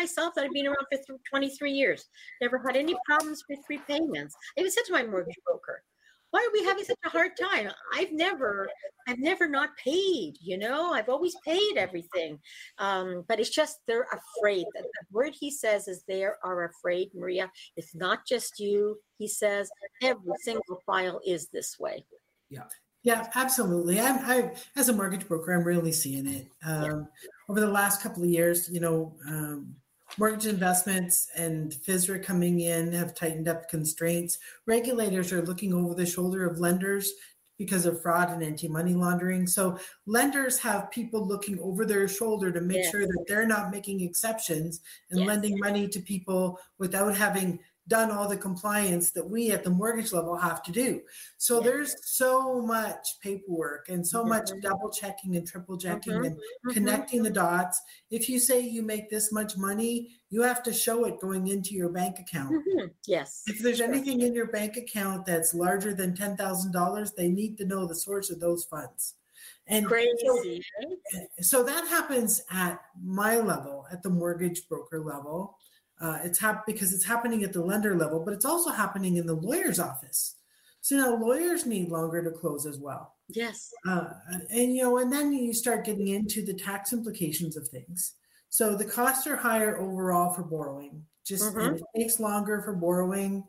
myself that I've been around for 23 years. Never had any problems with repayments. I even said to my mortgage broker, why are we having such a hard time? I've never not paid, I've always paid everything. But it's just, they're afraid. The word he says is they are afraid, Maria. It's not just you. He says every single file is this way. Yeah. Yeah, absolutely. I as a mortgage broker, I'm really seeing it. Over the last couple of years, mortgage investments and FSRA coming in have tightened up constraints. Regulators are looking over the shoulder of lenders because of fraud and anti-money laundering. So lenders have people looking over their shoulder to make sure that they're not making exceptions and lending money to people without having done all the compliance that we at the mortgage level have to do. So there's so much paperwork and so much double checking and triple checking and connecting the dots. If you say you make this much money, you have to show it going into your bank account. Yes. If there's anything in your bank account that's larger than $10,000, they need to know the source of those funds. And crazy. So that happens at my level, at the mortgage broker level. Because it's happening at the lender level, but it's also happening in the lawyer's office. So now lawyers need longer to close as well. Yes. And then you start getting into the tax implications of things. So the costs are higher overall for borrowing. And it takes longer for borrowing.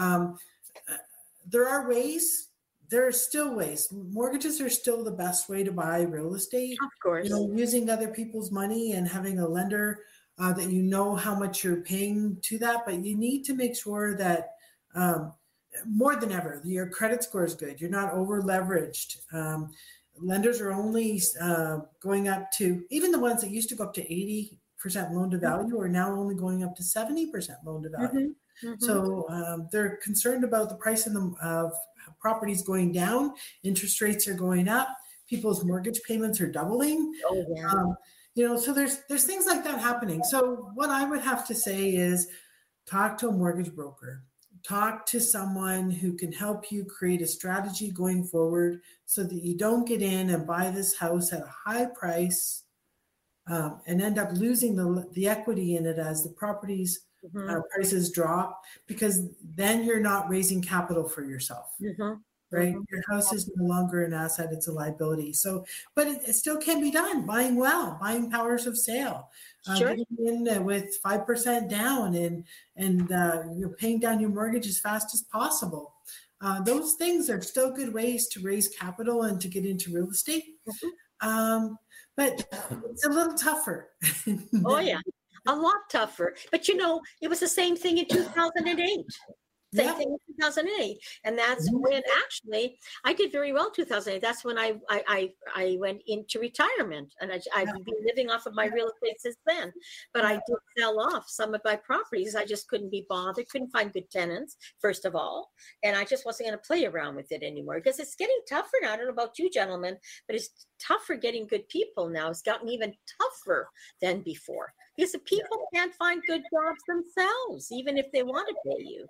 There are ways. There are still ways. Mortgages are still the best way to buy real estate. Of course. Using other people's money and having a lender that how much you're paying to that, but you need to make sure that more than ever, your credit score is good. You're not over leveraged. Lenders are only going up to, even the ones that used to go up to 80% loan to value are now only going up to 70% loan to value. So they're concerned about the price of properties going down. Interest rates are going up. People's mortgage payments are doubling. Oh, yeah. So there's things like that happening. So what I would have to say is talk to a mortgage broker, talk to someone who can help you create a strategy going forward so that you don't get in and buy this house at a high price and end up losing the equity in it as the properties prices drop, because then you're not raising capital for yourself. Right? Your house is no longer an asset, it's a liability. So, but it still can be done. Buying buying powers of sale, getting in with 5% down and you're paying down your mortgage as fast as possible. Those things are still good ways to raise capital and to get into real estate. But it's a little tougher. Oh, yeah. A lot tougher. But, it was the same thing in 2008. Same thing in 2008. And that's when actually I did very well in 2008. That's when I went into retirement, and I've been living off of my real estate since then. But I did sell off some of my properties. I just couldn't be bothered, couldn't find good tenants, first of all. And I just wasn't going to play around with it anymore because it's getting tougher now. I don't know about you gentlemen, but it's tougher getting good people now. It's gotten even tougher than before because the people can't find good jobs themselves, even if they want to pay you.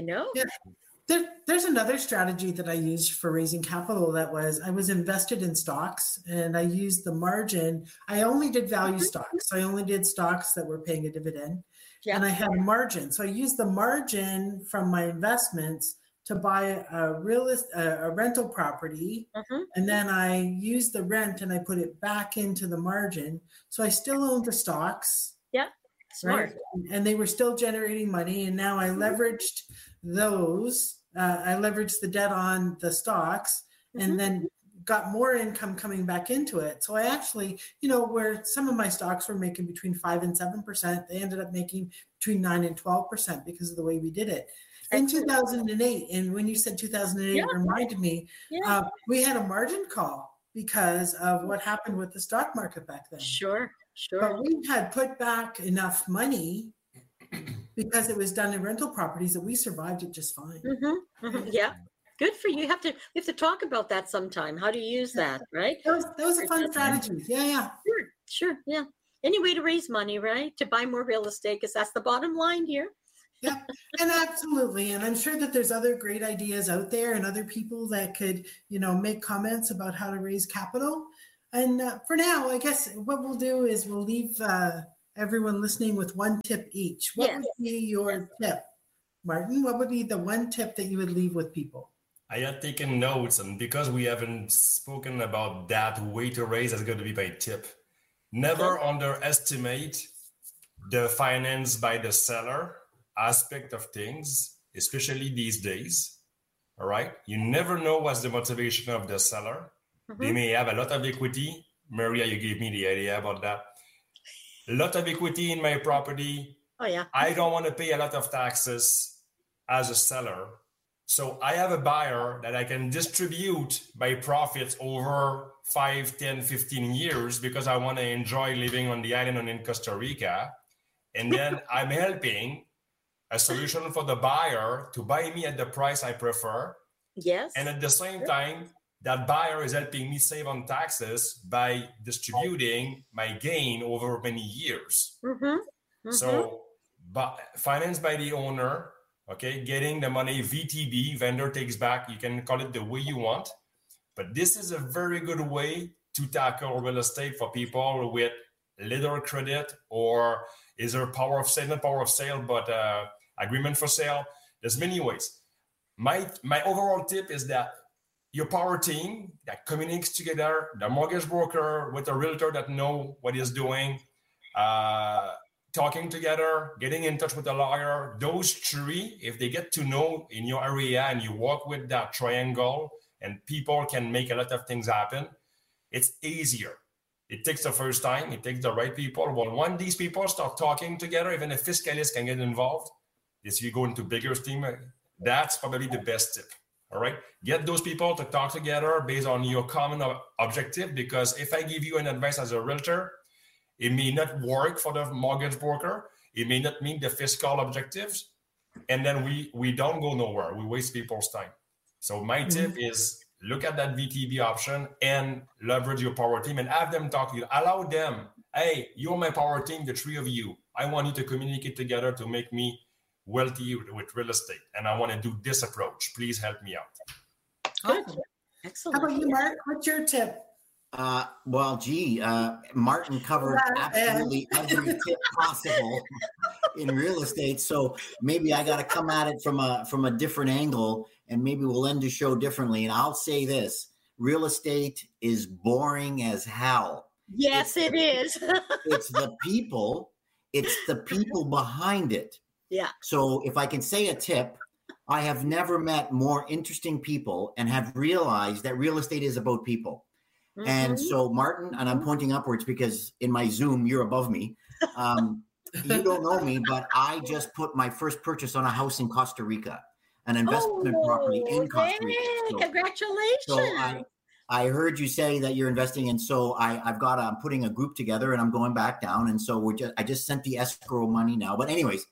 There's another strategy that I used for raising capital I was invested in stocks, and I used the margin. I only did value stocks. So I only did stocks that were paying a dividend, and I had a margin. So I used the margin from my investments to buy a rental property, and then I used the rent and I put it back into the margin. So I still owned the stocks. Yeah. Smart. Right? And they were still generating money. And now I leveraged those. I leveraged the debt on the stocks and then got more income coming back into it. So I actually, where some of my stocks were making between 5 and 7%, they ended up making between 9 and 12% because of the way we did it. In 2008, and when you said 2008, it reminded me, we had a margin call because of what happened with the stock market back then. Sure. But we had put back enough money because it was done in rental properties that we survived it just fine. Yeah. Good for you. We have to talk about that sometime. How to use that, right? That was a fun strategy. Yeah. Sure. Yeah. Any way to raise money, right? To buy more real estate, because that's the bottom line here. Yeah, and absolutely. And I'm sure that there's other great ideas out there and other people that could, make comments about how to raise capital. And for now, I guess what we'll do is we'll leave everyone listening with one tip each. What Yes. would be your tip? Martin, what would be the one tip that you would leave with people? I had taken notes, and because we haven't spoken about that way to raise, that's going to be my tip. Never underestimate the finance by the seller aspect of things, especially these days. All right. You never know what's the motivation of the seller. They may have a lot of equity. Maria, you gave me the idea about that. A lot of equity in my property. Oh, yeah. I don't want to pay a lot of taxes as a seller. So I have a buyer that I can distribute my profits over 5, 10, 15 years because I want to enjoy living on the island and in Costa Rica. And then I'm helping a solution for the buyer to buy me at the price I prefer. Yes. And at the same time, that buyer is helping me save on taxes by distributing my gain over many years. So, but financed by the owner, okay, getting the money VTB, vendor takes back, you can call it the way you want. But this is a very good way to tackle real estate for people with little credit, or is there power of sale, not power of sale, but agreement for sale. There's many ways. My overall tip is that your power team that communicates together, the mortgage broker with a realtor that know what he's doing, talking together, getting in touch with a lawyer, those three, if they get to know in your area and you work with that triangle and people can make a lot of things happen, it's easier. It takes the first time, it takes the right people. Well, when these people start talking together, even a fiscalist can get involved. If you go into bigger team, that's probably the best tip. All right. Get those people to talk together based on your common objective, because if I give you an advice as a realtor, it may not work for the mortgage broker. It may not meet the fiscal objectives. And then we don't go nowhere. We waste people's time. So my tip is look at that VTB option and leverage your power team and have them talk to you. Allow them, hey, you're my power team, the three of you. I want you to communicate together to make me wealthy with real estate. And I want to do this approach. Please help me out. Good. Excellent. How about you, Mark? What's your tip? Martin covered absolutely every tip possible in real estate. So maybe I got to come at it from a different angle, and maybe we'll end the show differently. And I'll say this: real estate is boring as hell. Yes, it is. It's the people. It's the people behind it. Yeah. So if I can say a tip, I have never met more interesting people and have realized that real estate is about people. And so, Martin, and I'm pointing upwards because in my Zoom, you're above me. You don't know me, but I just put my first purchase on a house in Costa Rica, an investment property in Costa Rica. So, congratulations. So I heard you say that you're investing. And so I'm putting a group together and I'm going back down. And so I just sent the escrow money now. But anyways,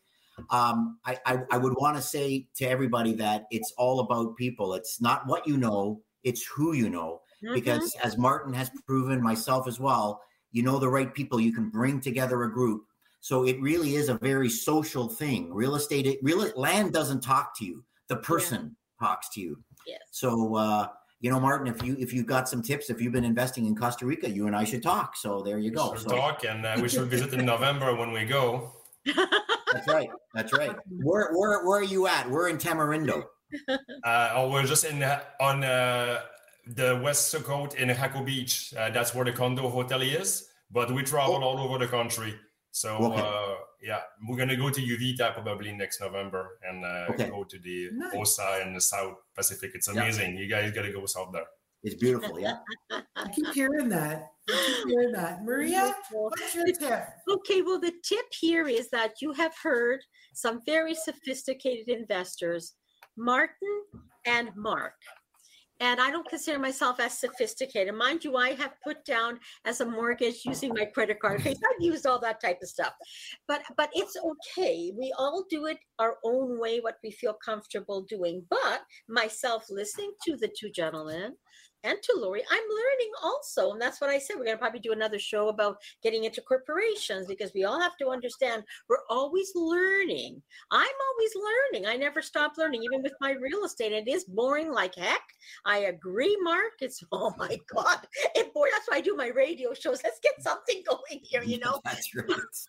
I would want to say to everybody that it's all about people. It's not what you know, it's who you know. Because as Martin has proven, myself as well, you know the right people, you can bring together a group. So it really is a very social thing. Real estate, land doesn't talk to you. The person talks to you. Yes. So, Martin, if you've got some tips, if you've been investing in Costa Rica, you and I should talk. So there you go. We should talk, and we should visit in November when we go. That's right. That's right. Where are you at? We're in Tamarindo. We're just on the west coast in Jaco Beach. That's where the condo hotel is, but we travel all over the country. So we're gonna go to Uvita probably next November and go to the Osa in the South Pacific. It's amazing. You guys gotta go south there. It's beautiful. Yeah. I keep hearing that. Maria, what's your tip? Okay, well, the tip here is that you have heard some very sophisticated investors, Martin and Mark. And I don't consider myself as sophisticated. Mind you, I have put down as a mortgage using my credit card. I've used all that type of stuff. But it's okay. We all do it our own way, what we feel comfortable doing. But myself listening to the two gentlemen, and to Lori, I'm learning also. And that's what I said. We're going to probably do another show about getting into corporations, because we all have to understand we're always learning. I'm always learning. I never stop learning, even with my real estate. It is boring like heck. I agree, Mark. It's, oh my God, it's boring. That's why I do my radio shows. Let's get something going here, you know? That's right.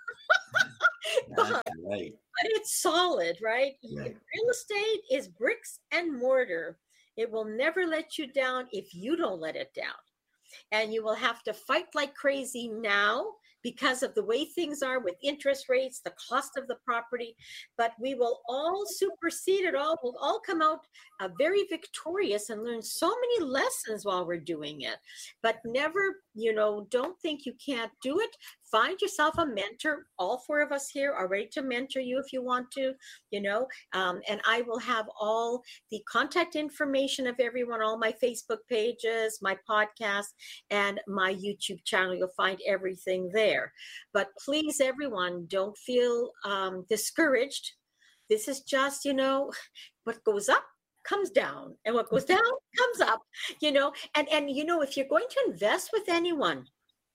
But, That's right. but it's solid, right? Right. Real estate is bricks and mortar. It will never let you down if you don't let it down. And you will have to fight like crazy now because of the way things are with interest rates, the cost of the property. But we will all supersede it all. We'll all come out very victorious and learn so many lessons while we're doing it. But never, don't think you can't do it. Find yourself a mentor. All four of us here are ready to mentor you if you want to, and I will have all the contact information of everyone, all my Facebook pages, my podcast, and my YouTube channel. You'll find everything there. But please, everyone, don't feel discouraged. This is just, what goes up comes down, and what goes down comes up, and if you're going to invest with anyone,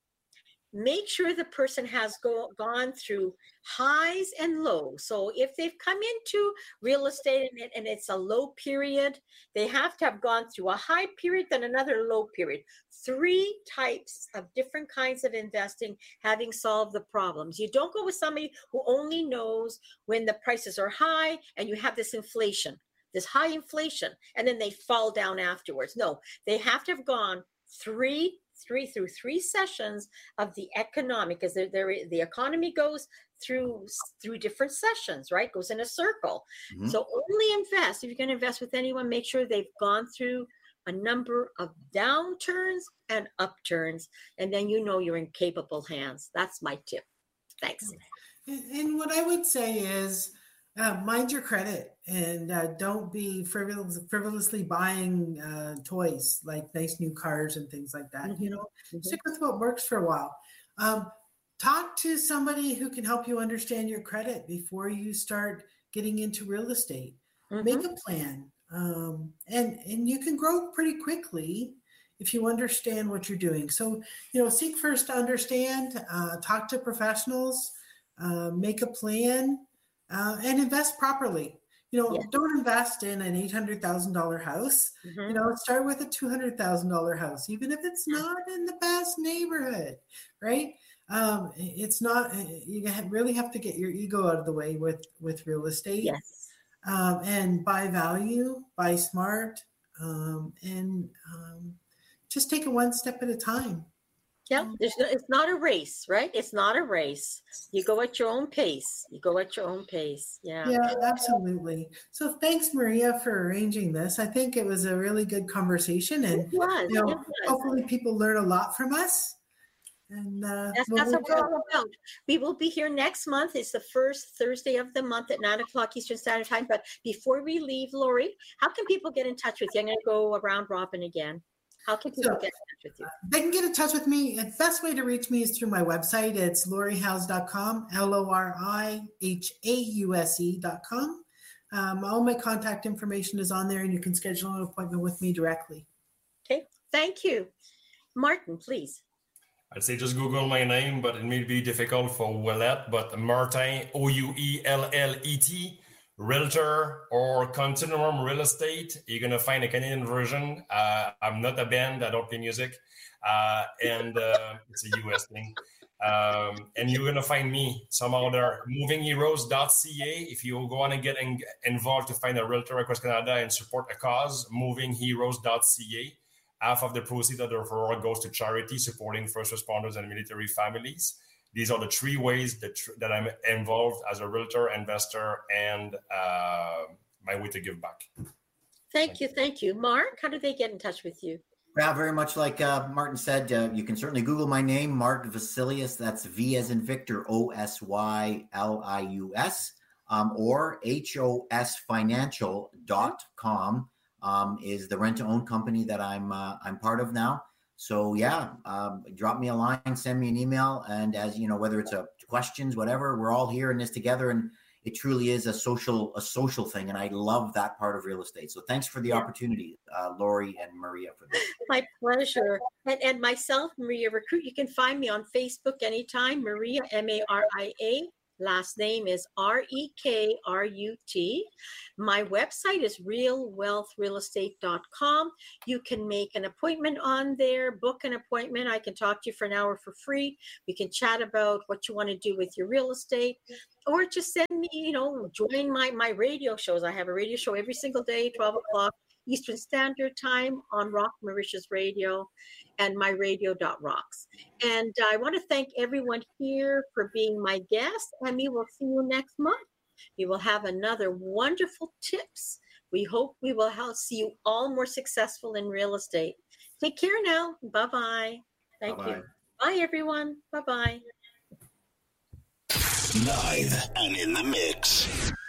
make sure the person has gone through highs and lows. So if they've come into real estate and it's a low period, they have to have gone through a high period, then another low period. 3 types of different kinds of investing, having solved the problems. You don't go with somebody who only knows when the prices are high and you have this inflation, this high inflation, and then they fall down afterwards. No, they have to have gone through 3 sessions of the economic, because the economy goes through different sessions, right? Goes in a circle. Mm-hmm. So only invest, if you're going to invest with anyone, make sure they've gone through a number of downturns and upturns, and then you're in capable hands. That's my tip. Thanks. And what I would say is, mind your credit, and don't be frivolously buying toys like nice new cars and things like that. Mm-hmm. Stick with what works for a while. Talk to somebody who can help you understand your credit before you start getting into real estate. Mm-hmm. Make a plan, and you can grow pretty quickly if you understand what you're doing. So, seek first to understand. Talk to professionals. Make a plan. And invest properly. Don't invest in an $800,000 house. Mm-hmm. Start with a $200,000 house, even if it's not in the best neighborhood, right? It's not. You really have to get your ego out of the way with real estate. Yes. And buy value, buy smart, and just take it one step at a time. Yeah, it's not a race, right? It's not a race. You go at your own pace. Yeah. Yeah, absolutely. So thanks, Maria, for arranging this. I think it was a really good conversation, and it was. Hopefully people learn a lot from us. And that's what we're all about. We will be here next month. It's the first Thursday of the month at 9:00 Eastern Standard Time. But before we leave, Lori, how can people get in touch with you? I'm going to go around robin again. How can people get in touch with you? They can get in touch with me. The best way to reach me is through my website. It's lorihaus.com, LORIHAUSE.com. All my contact information is on there, and you can schedule an appointment with me directly. Okay, thank you. Martin, please. I'd say just Google my name, but it may be difficult for Ouellet, but Martin, Ouellet, Realtor or Continuum Real Estate. You're going to find a Canadian version. I'm not a band. I don't play music. And it's a US thing. And you're going to find me somehow there. MovingHeroes.ca. If you go on and get involved to find a realtor across Canada and support a cause, MovingHeroes.ca. Half of the proceeds of the referral goes to charity supporting first responders and military families. These are the 3 ways that I'm involved as a realtor, investor, and my way to give back. Thank you. Mark, how do they get in touch with you? Yeah, very much like Martin said, you can certainly Google my name, Mark Vasilius. That's V as in Victor, OSYLIUS, or HOSfinancial.com is the rent-to-own company that I'm part of now. So drop me a line, send me an email. And as you know, whether it's questions, whatever, we're all here in this together. And it truly is a social thing, and I love that part of real estate. So thanks for the opportunity, Lori and Maria, for this. My pleasure. And myself, Maria Recruit. You can find me on Facebook anytime, Maria, Maria. Last name is Rekrut. My website is realwealthrealestate.com. You can make an appointment on there, book an appointment. I can talk to you for an hour for free. We can chat about what you want to do with your real estate, or just send me, join my radio shows. I have a radio show every single day, 12 o'clock Eastern Standard Time on Rock Mauritius Radio and myradio.rocks. And I want to thank everyone here for being my guest, and we will see you next month. We will have another wonderful tips. We hope we will see you all more successful in real estate. Take care now. Bye-bye. Thank you. Bye, everyone. Bye-bye. Live and in the mix.